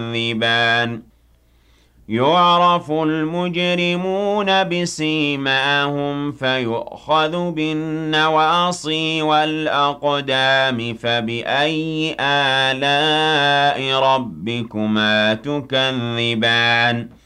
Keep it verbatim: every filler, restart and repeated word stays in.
تكذبان يعرف المجرمون بسيماهم فيؤخذ بالنواصي والأقدام فبأي آلاء ربكما تكذبان